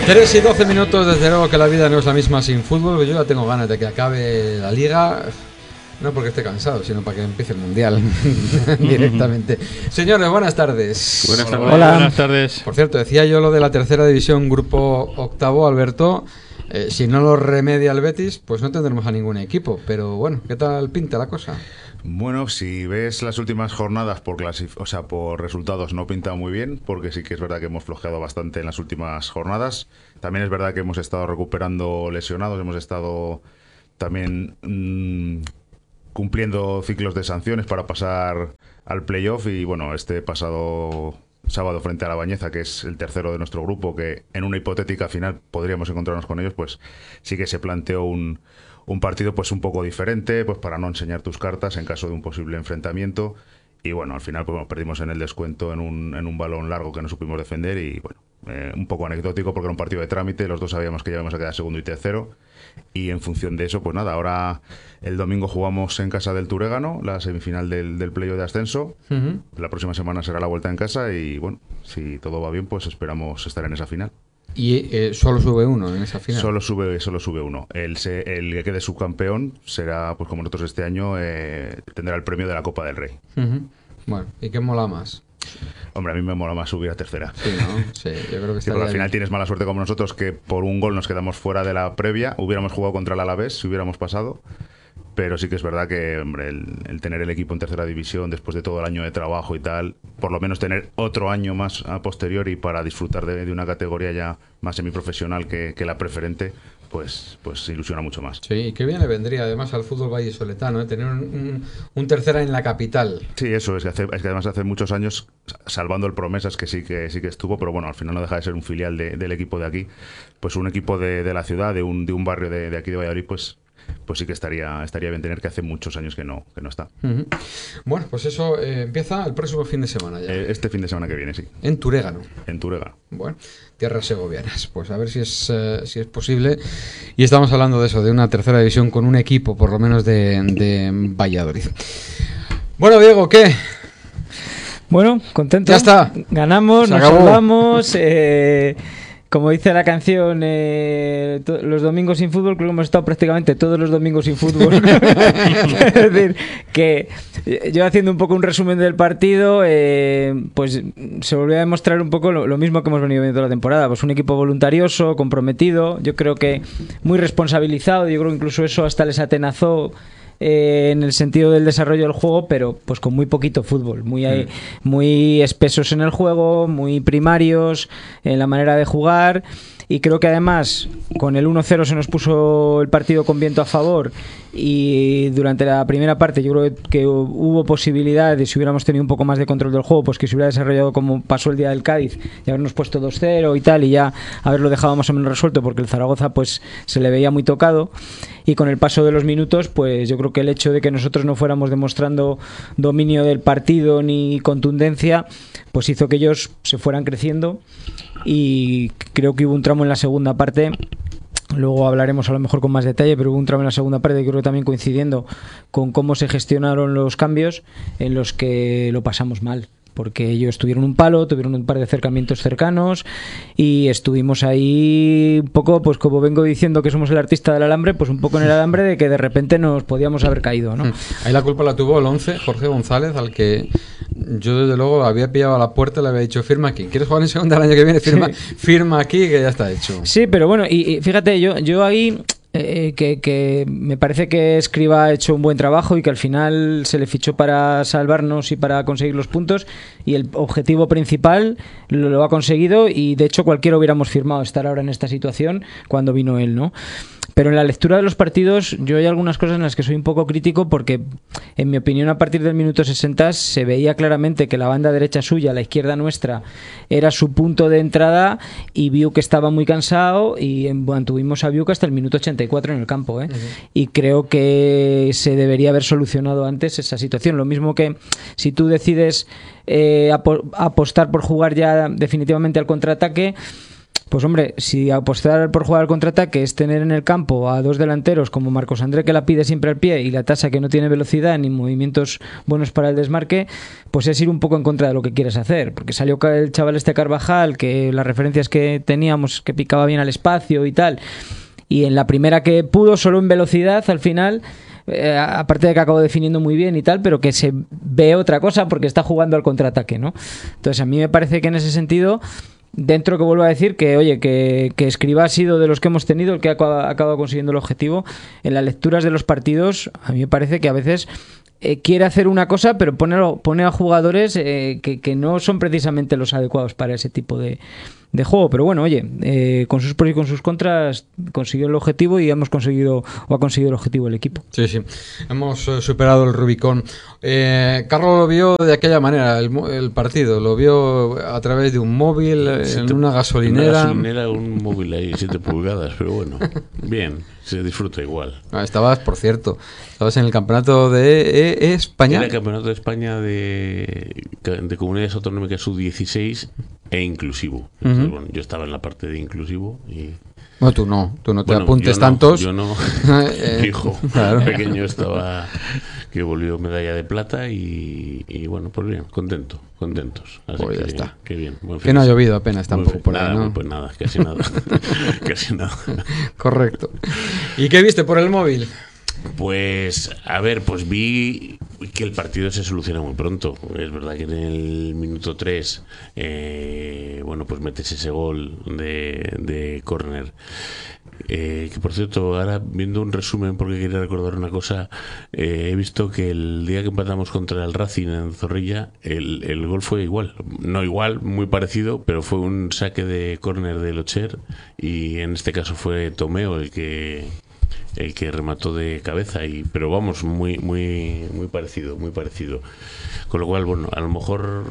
3 y 12 minutos, desde luego que la vida no es la misma sin fútbol. Yo ya tengo ganas de que acabe la liga, no porque esté cansado, sino para que empiece el mundial directamente. Señores, buenas tardes. Buenas tardes. Hola. Buenas tardes. Por cierto, decía yo lo de la tercera división, grupo octavo, Alberto. Si no lo remedia el Betis, pues no tendremos a ningún equipo. Pero bueno, ¿qué tal pinta la cosa? Bueno, si ves las últimas jornadas por resultados no pinta muy bien, porque sí que es verdad que hemos flojeado bastante en las últimas jornadas. También es verdad que hemos estado recuperando lesionados, hemos estado también cumpliendo ciclos de sanciones para pasar al playoff. Y bueno, este pasado sábado frente a la Bañeza, que es el tercero de nuestro grupo, que en una hipotética final podríamos encontrarnos con ellos, pues sí que se planteó un partido pues un poco diferente, pues para no enseñar tus cartas en caso de un posible enfrentamiento. Y bueno, al final pues, perdimos en el descuento en un balón largo que no supimos defender. Y bueno, un poco anecdótico porque era un partido de trámite, los dos sabíamos que ya íbamos a quedar segundo y tercero. Y en función de eso, pues nada, ahora el domingo jugamos en casa del Turégano, la semifinal del playoff de ascenso. La próxima semana será la vuelta en casa y bueno, si todo va bien, pues esperamos estar en esa final. Y solo sube uno en esa final. Solo sube uno. El que quede subcampeón será, pues como nosotros este año, tendrá el premio de la Copa del Rey. Bueno, ¿y qué mola más? Hombre, a mí me mola más subir a tercera. Sí, ¿no? Sí, yo creo que sí, porque al final tienes mala suerte como nosotros, que por un gol nos quedamos fuera de la previa. Hubiéramos jugado contra el Alavés si hubiéramos pasado. Pero sí que es verdad que, hombre, el tener el equipo en tercera división después de todo el año de trabajo y tal, por lo menos tener otro año más a posteriori para disfrutar de una categoría ya más semiprofesional que la preferente, pues ilusiona mucho más. Sí, y qué bien le vendría además al fútbol vallisoletano, tener un tercera en la capital. Sí, eso es que además hace muchos años, salvando el Promesas, que sí que estuvo, pero bueno, al final no deja de ser un filial del equipo de aquí, pues un equipo de la ciudad, de un barrio de aquí de Valladolid, pues sí que estaría bien tener, que hace muchos años que no está. Bueno, pues eso empieza el próximo fin de semana ya. Este fin de semana que viene, sí. En Turégano. En Turégano. Bueno, tierras segovianas. Pues a ver si es posible. Y estamos hablando de eso, de una tercera división con un equipo, por lo menos, de Valladolid. Bueno, Diego, ¿qué? Bueno, contento. Ya está. Ganamos, Se nos acabó. salvamos. Como dice la canción, los domingos sin fútbol, creo que hemos estado prácticamente todos los domingos sin fútbol. Es decir, que yo haciendo un poco un resumen del partido, pues se volvió a demostrar un poco lo mismo que hemos venido viendo toda la temporada. Pues un equipo voluntarioso, comprometido, yo creo que muy responsabilizado, yo creo que incluso eso hasta les atenazó en el sentido del desarrollo del juego, pero pues con muy poquito fútbol, muy espesos en el juego, muy primarios en la manera de jugar. Y creo que además con el 1-0 se nos puso el partido con viento a favor, y durante la primera parte yo creo que hubo posibilidad de, si hubiéramos tenido un poco más de control del juego, pues que se hubiera desarrollado como pasó el día del Cádiz y habernos puesto 2-0 y tal, y ya haberlo dejado más o menos resuelto, porque el Zaragoza pues se le veía muy tocado. Y con el paso de los minutos, pues yo creo que el hecho de que nosotros no fuéramos demostrando dominio del partido ni contundencia, pues hizo que ellos se fueran creciendo. Y creo que hubo un tramo en la segunda parte, luego hablaremos a lo mejor con más detalle, pero hubo un tramo en la segunda parte, creo que también coincidiendo con cómo se gestionaron los cambios, en los que lo pasamos mal, porque ellos tuvieron un palo, tuvieron un par de acercamientos cercanos y estuvimos ahí un poco, pues como vengo diciendo que somos el artista del alambre, pues un poco en el alambre de que de repente nos podíamos haber caído, ¿no? Ahí la culpa la tuvo el 11, Jorge González, al que yo desde luego había pillado a la puerta y le había dicho: firma aquí, ¿quieres jugar en segunda el año que viene? Firma aquí, que ya está hecho. Sí, pero bueno, y fíjate, yo ahí que me parece que Escribá ha hecho un buen trabajo y que al final se le fichó para salvarnos y para conseguir los puntos, y el objetivo principal lo ha conseguido, y de hecho cualquiera hubiéramos firmado estar ahora en esta situación cuando vino él, ¿no? Pero en la lectura de los partidos yo hay algunas cosas en las que soy un poco crítico, porque en mi opinión a partir del minuto 60 se veía claramente que la banda derecha suya, la izquierda nuestra, era su punto de entrada, y Viuk estaba muy cansado y mantuvimos a Viuk hasta el minuto 84 en el campo, y creo que se debería haber solucionado antes esa situación. Lo mismo que si tú decides apostar por jugar ya definitivamente al contraataque, Pues hombre, si apostar por jugar al contraataque es tener en el campo a dos delanteros como Marcos André, que la pide siempre al pie, y la Tasa, que no tiene velocidad ni movimientos buenos para el desmarque, pues es ir un poco en contra de lo que quieres hacer. Porque salió el chaval Carvajal, que las referencias que teníamos, que picaba bien al espacio y tal, y en la primera que pudo, solo en velocidad al final... aparte de que acabó definiendo muy bien y tal, pero que se ve otra cosa porque está jugando al contraataque, ¿no? Entonces a mí me parece que en ese sentido, dentro, que vuelvo a decir que, oye, que Escribá ha sido de los que hemos tenido el que ha acabado consiguiendo el objetivo, en las lecturas de los partidos a mí me parece que a veces quiere hacer una cosa, pero pone a jugadores que no son precisamente los adecuados para ese tipo de juego. Pero bueno, oye, con sus pros y con sus contras consiguió el objetivo y ha conseguido el objetivo del equipo. Sí, sí, hemos superado el Rubicón. Carlos lo vio de aquella manera, el partido, lo vio a través de un móvil, en una gasolinera. Un móvil ahí, 7 pulgadas, pero bueno, bien, se disfruta igual. Estabas, por cierto, en el campeonato de España. Era el campeonato de España de comunidades autonómicas sub-16 e inclusivo. Entonces, bueno, yo estaba en la parte de inclusivo y... No, tú no te apuntes tantos. Yo no, mi hijo claro. pequeño estaba, que volvió medalla de plata y bueno, pues bien, contentos. Así Pues ya que, está. Qué bien. Que no ha llovido apenas tampoco por ahí, ¿no? Pues nada, casi nada. Casi nada. Correcto. ¿Y qué viste por el móvil? Pues, a ver, pues vi que el partido se soluciona muy pronto. Es verdad que en el minuto 3, bueno, pues metes ese gol de córner. Que por cierto, ahora viendo un resumen, porque quería recordar una cosa, he visto que el día que empatamos contra el Racing en Zorrilla, el gol fue igual, no igual, muy parecido, pero fue un saque de córner de Locher y en este caso fue Tomeo el que remató de cabeza, pero vamos, muy parecido, con lo cual, bueno, a lo mejor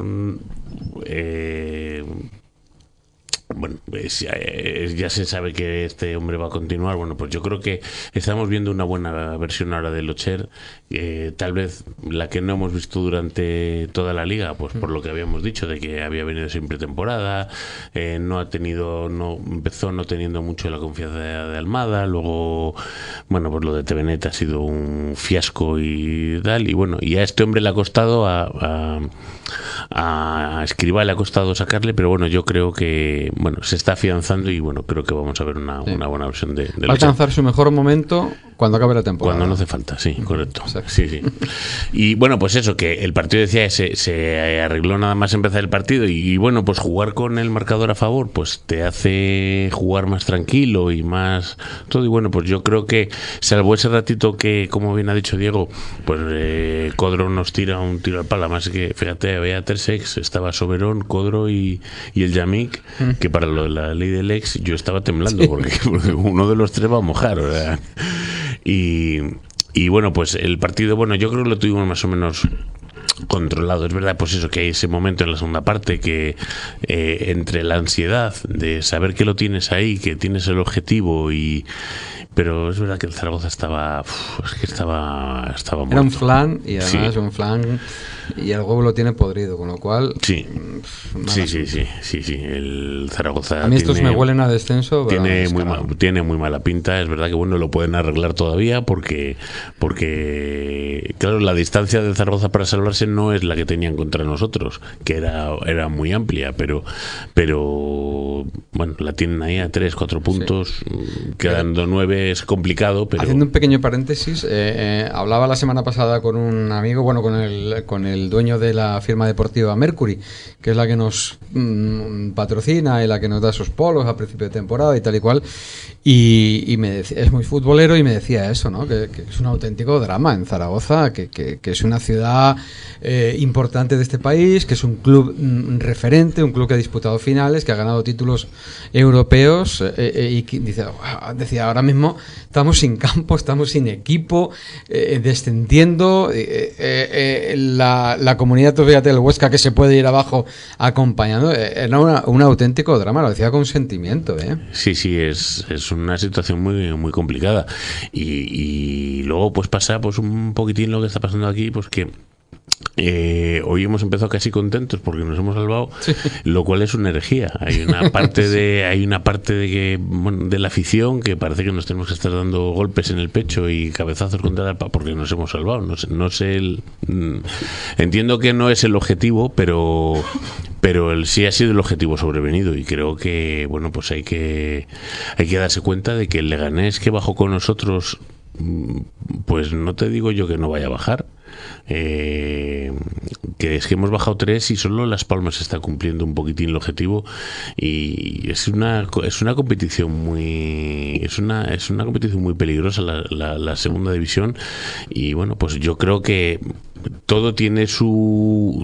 bueno, ya se sabe que este hombre va a continuar. Bueno, pues yo creo que estamos viendo una buena versión ahora de Locher, tal vez la que no hemos visto durante toda la liga, pues por lo que habíamos dicho de que había venido sin pretemporada, empezó no teniendo mucho la confianza de Almada, luego, bueno, pues lo de Tevenet ha sido un fiasco y tal, y bueno, y a este hombre le ha costado a Escribá le ha costado sacarle, pero bueno, yo creo que bueno, se está afianzando y bueno, creo que vamos a ver una buena versión de va a alcanzar su mejor momento cuando acabe la temporada. Cuando no hace falta, sí, correcto. Sí. Y bueno, pues eso, que el partido decía se arregló nada más empezar el partido y bueno, pues jugar con el marcador a favor, pues te hace jugar más tranquilo y más todo. Y bueno, pues yo creo que salvo ese ratito que, como bien ha dicho Diego, pues Codro nos tira un tiro al palo, más que fíjate, había 3 ex, estaba Soberón, Codro y el Yamik, que para lo de la ley del ex yo estaba temblando, porque uno de los 3 va a mojar, ¿verdad? Y bueno, pues el partido, bueno, yo creo que lo tuvimos más o menos controlado. Es verdad, pues eso, que hay ese momento en la segunda parte que entre la ansiedad de saber que lo tienes ahí, que tienes el objetivo pero es verdad que el Zaragoza estaba muerto. Era un flan y además un flan y el huevo lo tiene podrido, con lo cual sí, el Zaragoza a mí estos me huelen a descenso, tiene muy mala pinta. Es verdad que bueno, lo pueden arreglar todavía porque claro, la distancia de Zaragoza para salvarse no es la que tenían contra nosotros, que era muy amplia, pero bueno, la tienen ahí a 3-4 puntos, quedando 9 es complicado, pero... Haciendo un pequeño paréntesis, hablaba la semana pasada con un amigo, bueno, con el dueño de la firma deportiva Mercury, que es la que nos patrocina y la que nos da esos polos a principio de temporada y tal y cual, y me decía, es muy futbolero y me decía eso, ¿no? Que es un auténtico drama en Zaragoza, que es una ciudad importante de este país, que es un club referente, un club que ha disputado finales, que ha ganado títulos europeos, y que decía, ahora mismo estamos sin campo, estamos sin equipo, descendiendo, la comunidad, fíjate, del Huesca, que se puede ir abajo acompañando, era un auténtico drama, lo decía con sentimiento, ¿eh? Sí, es una situación muy, muy complicada y luego pues pasa pues un poquitín lo que está pasando aquí, pues que hoy hemos empezado casi contentos porque nos hemos salvado, lo cual es una herejía. Hay una parte de la afición que parece que nos tenemos que estar dando golpes en el pecho y cabezazos contra la porque nos hemos salvado. Entiendo que no es el objetivo, pero sí ha sido el objetivo sobrevenido, y creo que bueno, pues hay que darse cuenta de que el Leganés que bajó con nosotros, pues no te digo yo que no vaya a bajar, que es que hemos bajado 3 y solo Las Palmas está cumpliendo un poquitín el objetivo, y es una competición muy competición muy peligrosa la segunda división. Y bueno, pues yo creo que todo tiene su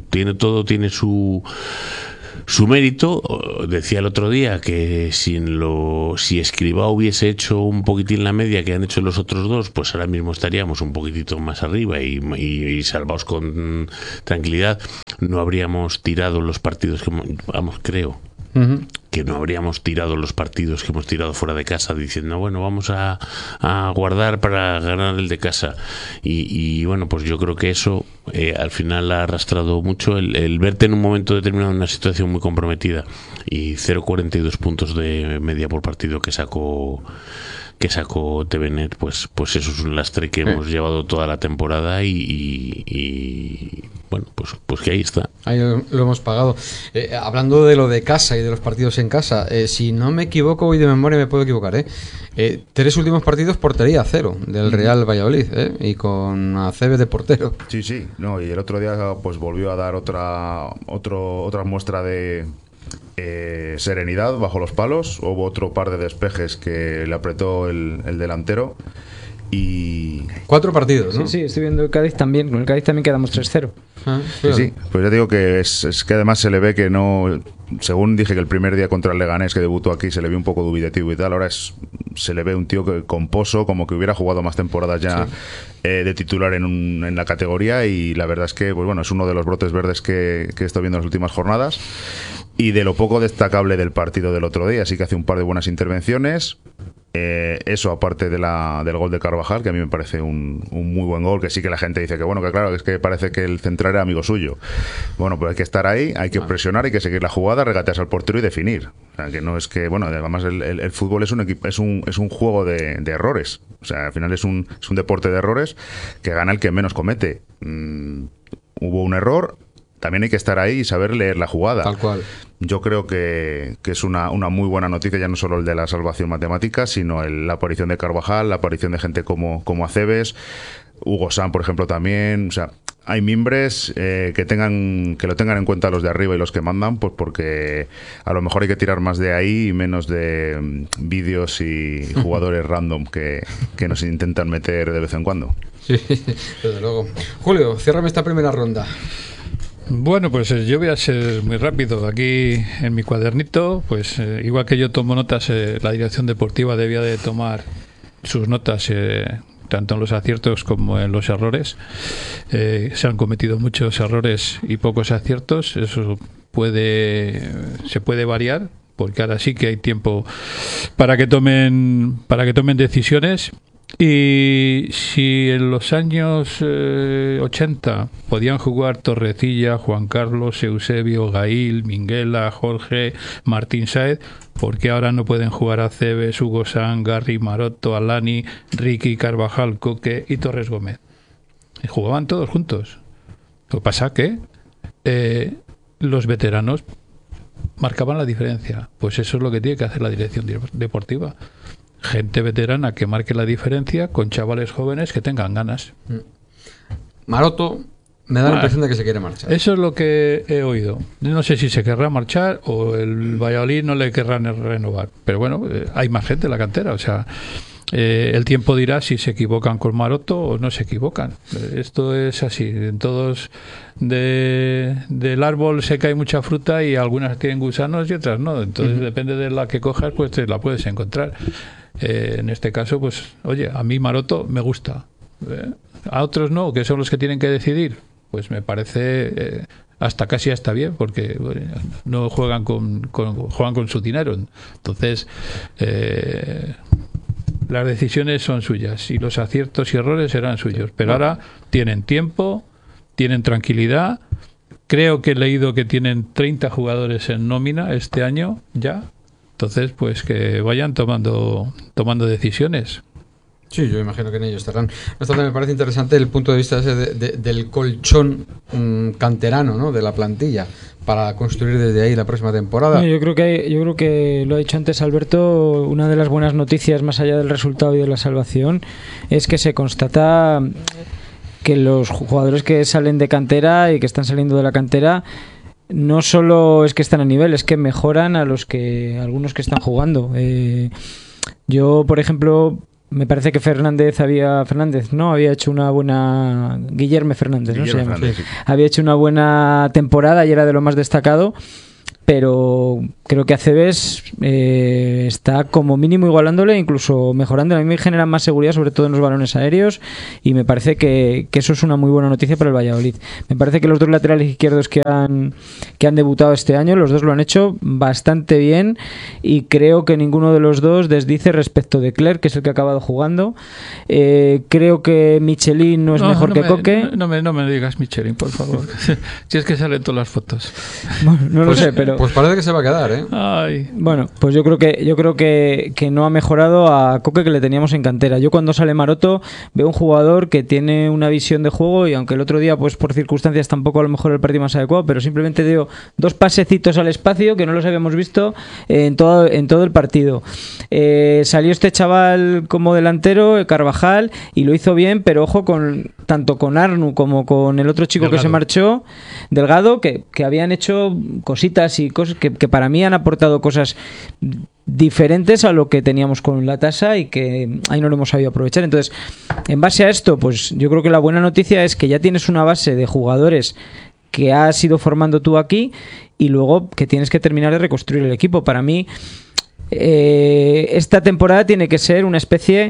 mérito. Decía el otro día que si Escribá hubiese hecho un poquitín la media que han hecho los otros dos, pues ahora mismo estaríamos un poquitito más arriba y salvados con tranquilidad. No habríamos tirado los partidos creo que no habríamos tirado los partidos que hemos tirado fuera de casa, diciendo bueno, vamos a guardar para ganar el de casa, y bueno, pues yo creo que eso al final ha arrastrado mucho el verte en un momento determinado en una situación muy comprometida, y 0,42 puntos de media por partido que sacó TVNet, pues eso es un lastre que hemos llevado toda la temporada, y bueno, pues que ahí está. Ahí lo hemos pagado. Hablando de lo de casa y de los partidos en casa, si no me equivoco, hoy de memoria me puedo equivocar, 3 últimos partidos portería 0 del Real Valladolid, y con Aceves de portero. Sí, no, y el otro día pues volvió a dar otra muestra de serenidad bajo los palos. Hubo otro par de despejes que le apretó el delantero. Y 4 partidos, ¿no? Sí, estoy viendo el Cádiz también. Con el Cádiz también quedamos 3-0. Sí, pues ya digo que es que además se le ve que no. Según dije que el primer día contra el Leganés, que debutó aquí, se le vio un poco dubitativo y tal. Ahora se le ve un tío composo, como que hubiera jugado más temporadas ya de titular en la categoría. Y la verdad es que, pues bueno, es uno de los brotes verdes que he estado viendo en las últimas jornadas. Y de lo poco destacable del partido del otro día, sí que hace un par de buenas intervenciones. Eso aparte del gol de Carvajal, que a mí me parece un muy buen gol, que sí que la gente dice que bueno, que claro, es que parece que el central era amigo suyo. Bueno, pues hay que estar ahí, hay que presionar, hay que seguir la jugada, regatearse al portero y definir. O sea, que no es que, bueno, además el fútbol es un juego de errores. O sea, al final es un deporte de errores que gana el que menos comete. Hubo un error. También hay que estar ahí y saber leer la jugada. Tal cual. Yo creo que es una muy buena noticia, ya no solo el de la salvación matemática, sino la aparición de Carvajal, la aparición de gente como Aceves, Hugo San, por ejemplo, también. O sea, hay mimbres que lo tengan en cuenta los de arriba y los que mandan, pues porque a lo mejor hay que tirar más de ahí y menos de vídeos y jugadores random que nos intentan meter de vez en cuando. Sí, desde luego. Julio, ciérrame esta primera ronda. Bueno, pues yo voy a ser muy rápido. Aquí en mi cuadernito, pues igual que yo tomo notas, la dirección deportiva debía de tomar sus notas tanto en los aciertos como en los errores. Se han cometido muchos errores y pocos aciertos. Eso se puede variar, porque ahora sí que hay tiempo para que tomen decisiones. Y si en los años 80 podían jugar Torrecilla, Juan Carlos, Eusebio, Gail, Minguela, Jorge, Martín Sáez, ¿por qué ahora no pueden jugar Aceves, Hugo San, Garry, Maroto, Alani, Ricky, Carvajal, Coque y Torres Gómez? Y jugaban todos juntos. Lo que pasa que los veteranos marcaban la diferencia. Pues eso es lo que tiene que hacer la dirección deportiva. Gente veterana que marque la diferencia con chavales jóvenes que tengan ganas. Maroto me da la impresión de que se quiere marchar. Eso es lo que he oído. No sé si se querrá marchar o el Valladolid no le querrán renovar. Pero bueno, hay más gente en la cantera. O sea, el tiempo dirá si se equivocan con Maroto o no se equivocan. Esto es así. En todos del árbol se cae mucha fruta y algunas tienen gusanos y otras no. Entonces depende de la que cojas, pues te la puedes encontrar. En este caso, pues, oye, a mí Maroto me gusta. A otros no, que son los que tienen que decidir. Pues me parece hasta bien, porque no juegan juegan con su dinero. Entonces, las decisiones son suyas y los aciertos y errores serán suyos. Pero ahora tienen tiempo tienen tranquilidad. Creo que he leído que tienen 30 jugadores en nómina este año ya. Entonces, pues que vayan tomando decisiones. Sí, yo imagino que en ellos estarán. Esto me parece interesante el punto de vista ese del colchón canterano, ¿no? De la plantilla para construir desde ahí la próxima temporada. Yo creo que lo ha dicho antes Alberto. Una de las buenas noticias más allá del resultado y de la salvación es que se constata que los jugadores que salen de cantera y que están saliendo de la cantera no solo es que están a nivel, es que mejoran a algunos que están jugando. Yo, por ejemplo, me parece que había hecho una buena... Guillermo Fernández, ¿no? Se llama. Fernández, sí. Había hecho una buena temporada y era de lo más destacado, pero creo que Aceves está como mínimo igualándole, incluso mejorando. A mí me genera más seguridad, sobre todo en los balones aéreos, y me parece que eso es una muy buena noticia para el Valladolid. Me parece que los dos laterales izquierdos que han debutado este año, los dos lo han hecho bastante bien, y creo que ninguno de los dos desdice respecto de Clerc, que es el que ha acabado jugando. Creo que Michelin no es mejor que Coque. No me digas Michelin, por favor. Si es que salen todas las fotos. Bueno, no lo sé, pero... Pues parece que se va a quedar, ¿eh? Ay. Bueno, pues yo creo que no ha mejorado a Coque, que le teníamos en cantera. Yo cuando sale Maroto veo un jugador que tiene una visión de juego, y aunque el otro día pues por circunstancias tampoco a lo mejor el partido más adecuado, pero simplemente dio 2 pasecitos al espacio que no los habíamos visto en todo el partido. Salió este chaval como delantero, Carvajal, y lo hizo bien, pero ojo tanto con Arnu como con el otro chico Delgado, que se marchó, Delgado, que habían hecho cositas y cosas que para mí han aportado cosas diferentes a lo que teníamos con la tasa y que ahí no lo hemos sabido aprovechar. Entonces, en base a esto, pues yo creo que la buena noticia es que ya tienes una base de jugadores que has ido formando tú aquí, y luego que tienes que terminar de reconstruir el equipo. Para mí, esta temporada tiene que ser una especie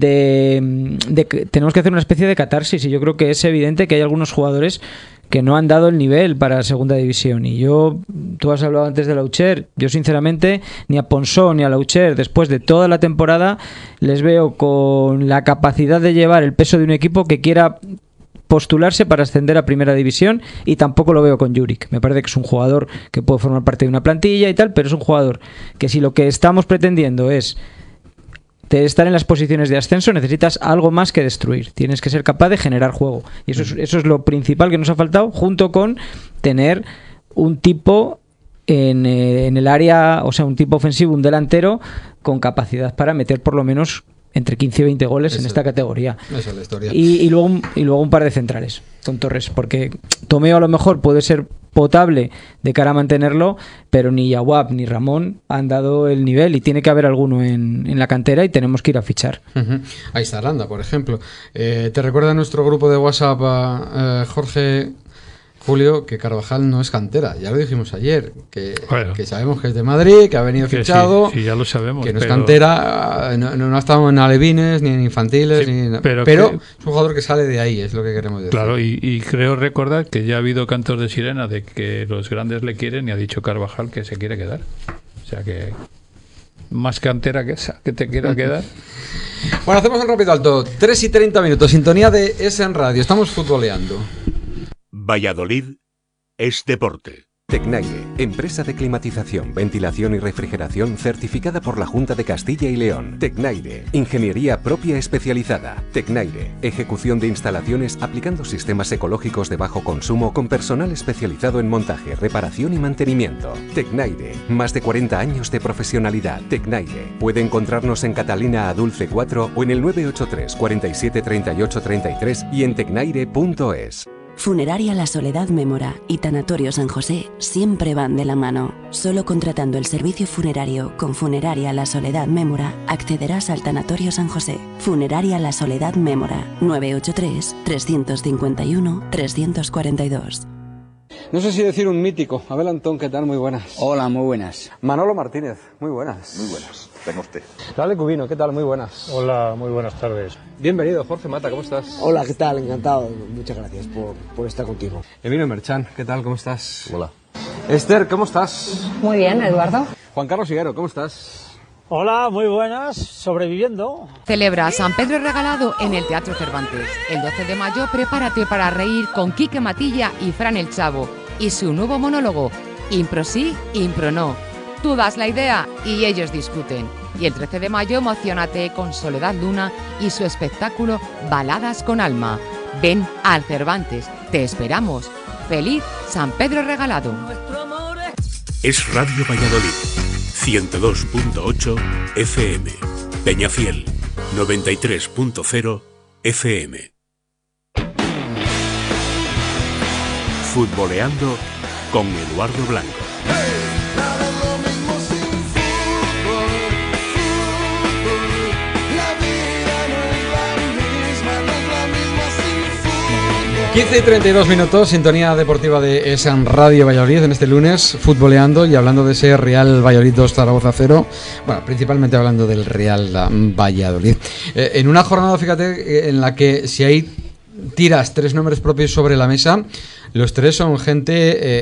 tenemos que hacer una especie de catarsis, y yo creo que es evidente que hay algunos jugadores que no han dado el nivel para segunda división. Y tú has hablado antes de Laucher, yo sinceramente ni a Ponsón ni a Laucher, después de toda la temporada, les veo con la capacidad de llevar el peso de un equipo que quiera postularse para ascender a primera división, y tampoco lo veo con Juric. Me parece que es un jugador que puede formar parte de una plantilla y tal, pero es un jugador que, si lo que estamos pretendiendo es de estar en las posiciones de ascenso, necesitas algo más que destruir. Tienes que ser capaz de generar juego, y eso es lo principal que nos ha faltado, junto con tener un tipo en el área, o sea, un tipo ofensivo, un delantero con capacidad para meter por lo menos entre 15 y 20 goles en esta categoría. Esa es la historia. Y luego un par de centrales con Torres, porque Tomeo a lo mejor puede ser potable de cara a mantenerlo, pero ni Yaguab ni Ramón han dado el nivel, y tiene que haber alguno en la cantera, y tenemos que ir a fichar. Ahí está Aranda, por ejemplo. ¿Te recuerda nuestro grupo de WhatsApp a Jorge, Julio, que Carvajal no es cantera? Ya lo dijimos ayer, que sabemos que es de Madrid, que ha venido fichado, sí, ya lo sabemos, que no es cantera, no ha estado en alevines ni en infantiles, sí, pero es un jugador que sale de ahí, es lo que queremos decir. Claro, y creo recordar que ya ha habido cantos de sirena de que los grandes le quieren, y ha dicho Carvajal que se quiere quedar. O sea que más cantera que esa, que te quiera quedar. Bueno, hacemos un rápido alto. 3:30, sintonía de SN Radio, estamos futboleando. Valladolid es deporte. Tecnaire, empresa de climatización, ventilación y refrigeración certificada por la Junta de Castilla y León. Tecnaire, ingeniería propia especializada. Tecnaire, ejecución de instalaciones aplicando sistemas ecológicos de bajo consumo con personal especializado en montaje, reparación y mantenimiento. Tecnaire, más de 40 años de profesionalidad. Tecnaire, puede encontrarnos en Catalina Adulce 4 o en el 983 47 38 33 y en tecnaire.es. Funeraria La Soledad Mémora y Tanatorio San José siempre van de la mano. Solo contratando el servicio funerario con Funeraria La Soledad Mémora accederás al Tanatorio San José. Funeraria La Soledad Mémora, 983 351 342. No sé si decir un mítico. Abel Antón, ¿qué tal? Muy buenas. Hola, muy buenas. Manolo Martínez, muy buenas. Muy buenas. Tenga usted. Dale Cubino, ¿qué tal? Muy buenas. Hola, muy buenas tardes. Bienvenido, Jorge Mata, ¿cómo estás? Hola, ¿qué tal? Encantado. Muchas gracias por estar contigo. Emilio Merchan, ¿qué tal? ¿Cómo estás? Hola. Esther, ¿cómo estás? Muy bien, Eduardo. Juan Carlos Higuero, ¿cómo estás? Hola, muy buenas, sobreviviendo. Celebra San Pedro Regalado en el Teatro Cervantes. El 12 de mayo prepárate para reír con Quique Matilla y Fran el Chavo y su nuevo monólogo, Impro sí, impro no. Tú das la idea y ellos discuten. Y el 13 de mayo emocionate con Soledad Luna y su espectáculo Baladas con Alma. Ven al Cervantes, te esperamos. ¡Feliz San Pedro Regalado! Es Radio Valladolid, 102.8 FM, Peñafiel, 93.0 FM. Futboleando con Eduardo Blanco. Nada es lo mismo sin fútbol, la vida no es la misma sin fútbol. 15 y 32 minutos, sintonía deportiva de Esan Radio Valladolid en este lunes, futboleando y hablando de ese Real Valladolid 2 Zaragoza 0, bueno, principalmente hablando del Real Valladolid. En una jornada, fíjate, en la que si hay tiras 3 nombres propios sobre la mesa, los 3 son gente